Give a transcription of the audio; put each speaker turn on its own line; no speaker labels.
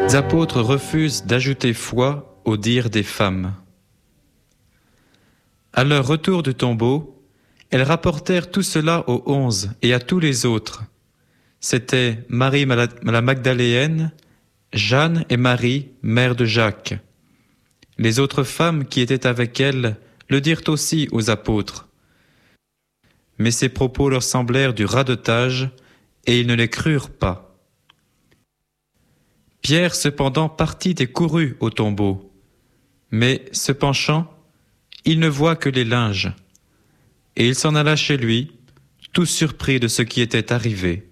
Les apôtres refusent d'ajouter foi au dire des femmes. À leur retour du tombeau, elles rapportèrent tout cela aux 11 et à tous les autres. C'étaient Marie la Magdaléenne, Jeanne et Marie, mère de Jacques. Les autres femmes qui étaient avec elles le dirent aussi aux apôtres. Mais ces propos leur semblèrent du radotage, et ils ne les crurent pas. Pierre cependant partit et courut au tombeau, mais se penchant, il ne voit que les linges, et il s'en alla chez lui, tout surpris de ce qui était arrivé.